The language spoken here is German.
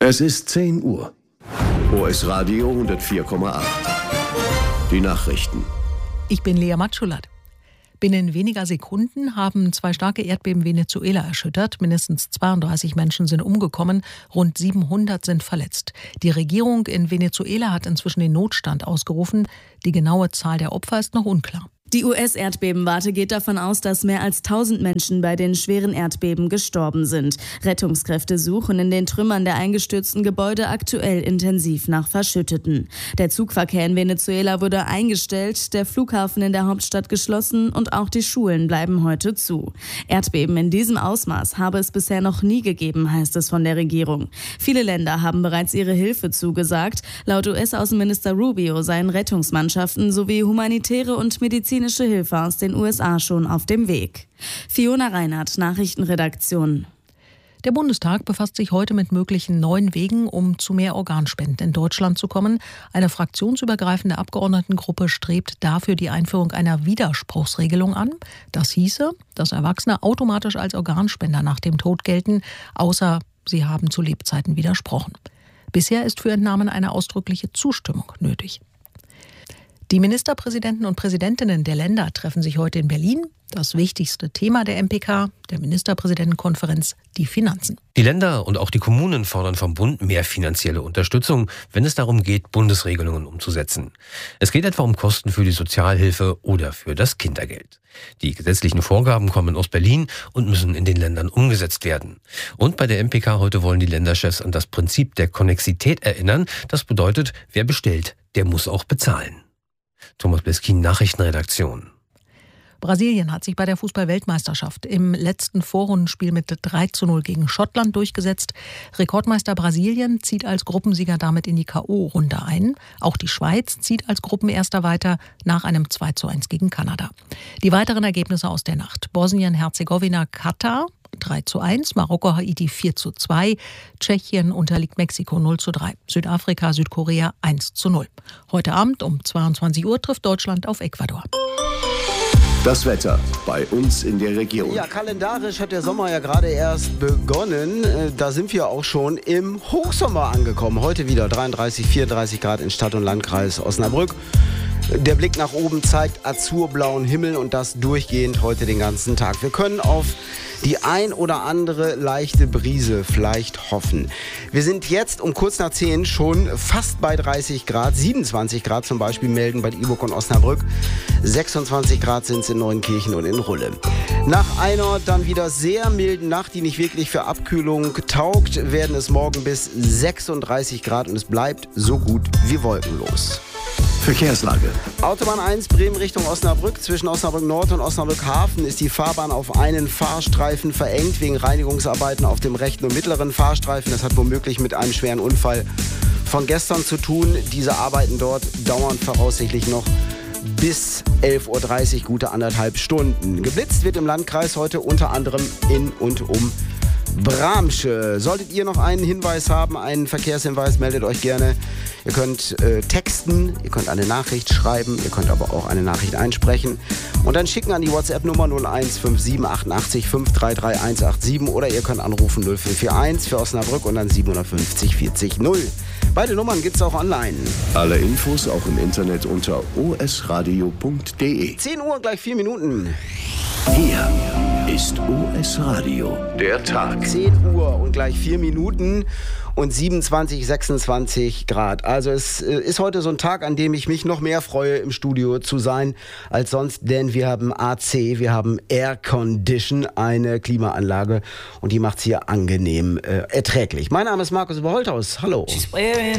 Es ist 10 Uhr. OS Radio 104,8. Die Nachrichten. Ich bin Lea Matschulat. Binnen weniger Sekunden haben 2 starke Erdbeben Venezuela erschüttert. Mindestens 32 Menschen sind umgekommen, rund 700 sind verletzt. Die Regierung in Venezuela hat inzwischen den Notstand ausgerufen. Die genaue Zahl der Opfer ist noch unklar. Die US-Erdbebenwarte geht davon aus, dass mehr als 1000 Menschen bei den schweren Erdbeben gestorben sind. Rettungskräfte suchen in den Trümmern der eingestürzten Gebäude aktuell intensiv nach Verschütteten. Der Zugverkehr in Venezuela wurde eingestellt, der Flughafen in der Hauptstadt geschlossen und auch die Schulen bleiben heute zu. Erdbeben in diesem Ausmaß habe es bisher noch nie gegeben, heißt es von der Regierung. Viele Länder haben bereits ihre Hilfe zugesagt. Laut US-Außenminister Rubio seien Rettungsmannschaften sowie humanitäre und medizinische Hilfe aus den USA schon auf dem Weg. Fiona Reinhardt, Nachrichtenredaktion. Der Bundestag befasst sich heute mit möglichen neuen Wegen, um zu mehr Organspenden in Deutschland zu kommen. Eine fraktionsübergreifende Abgeordnetengruppe strebt dafür die Einführung einer Widerspruchsregelung an. Das hieße, dass Erwachsene automatisch als Organspender nach dem Tod gelten, außer sie haben zu Lebzeiten widersprochen. Bisher ist für Entnahmen eine ausdrückliche Zustimmung nötig. Die Ministerpräsidenten und Präsidentinnen der Länder treffen sich heute in Berlin. Das wichtigste Thema der MPK, der Ministerpräsidentenkonferenz, die Finanzen. Die Länder und auch die Kommunen fordern vom Bund mehr finanzielle Unterstützung, wenn es darum geht, Bundesregelungen umzusetzen. Es geht etwa um Kosten für die Sozialhilfe oder für das Kindergeld. Die gesetzlichen Vorgaben kommen aus Berlin und müssen in den Ländern umgesetzt werden. Und bei der MPK heute wollen die Länderchefs an das Prinzip der Konnexität erinnern. Das bedeutet, wer bestellt, der muss auch bezahlen. Thomas Beskin, Nachrichtenredaktion. Brasilien hat sich bei der Fußball-Weltmeisterschaft im letzten Vorrundenspiel mit 3:0 gegen Schottland durchgesetzt. Rekordmeister Brasilien zieht als Gruppensieger damit in die K.O.-Runde ein. Auch die Schweiz zieht als Gruppenerster weiter nach einem 2:1 gegen Kanada. Die weiteren Ergebnisse aus der Nacht: Bosnien-Herzegowina, Katar 3:1, Marokko, Haiti 4:2, Tschechien unterliegt Mexiko 0:3, Südafrika, Südkorea 1:0. Heute Abend um 22 Uhr trifft Deutschland auf Ecuador. Das Wetter bei uns in der Region. Ja, kalendarisch hat der Sommer ja gerade erst begonnen. Da sind wir auch schon im Hochsommer angekommen. Heute wieder 33, 34 Grad in Stadt- und Landkreis Osnabrück. Der Blick nach oben zeigt azurblauen Himmel und das durchgehend heute den ganzen Tag. Wir können auf die ein oder andere leichte Brise vielleicht hoffen. Wir sind jetzt um kurz nach 10 schon fast bei 30 Grad. 27 Grad zum Beispiel melden Bad Iburg und Osnabrück. 26 Grad sind es in Neunkirchen und in Rulle. Nach einer dann wieder sehr milden Nacht, die nicht wirklich für Abkühlung taugt, werden es morgen bis 36 Grad und es bleibt so gut wie wolkenlos. Verkehrslage. Autobahn 1 Bremen Richtung Osnabrück. Zwischen Osnabrück Nord und Osnabrück Hafen ist die Fahrbahn auf einen Fahrstreifen verengt wegen Reinigungsarbeiten auf dem rechten und mittleren Fahrstreifen. Das hat womöglich mit einem schweren Unfall von gestern zu tun. Diese Arbeiten dort dauern voraussichtlich noch bis 11:30 Uhr, gute 1,5 Stunden. Geblitzt wird im Landkreis heute unter anderem in und um Bramsche. Solltet ihr noch einen Hinweis haben, einen Verkehrshinweis, meldet euch gerne. Ihr könnt texten, ihr könnt eine Nachricht schreiben, ihr könnt aber auch eine Nachricht einsprechen und dann schicken an die WhatsApp-Nummer 0157 88 533 187 oder ihr könnt anrufen 0441 für Osnabrück und dann 750 40 0. Beide Nummern gibt's auch online. Alle Infos auch im Internet unter osradio.de. 10 Uhr, gleich 4 Minuten. Hier ist OS Radio, der Tag. 10 Uhr und gleich 4 Minuten und 27, 26 Grad. Also es ist heute so ein Tag, an dem ich mich noch mehr freue, im Studio zu sein als sonst, denn wir haben AC, wir haben Air Condition, eine Klimaanlage und die macht's hier angenehm erträglich. Mein Name ist Markus Überholthaus. Hallo.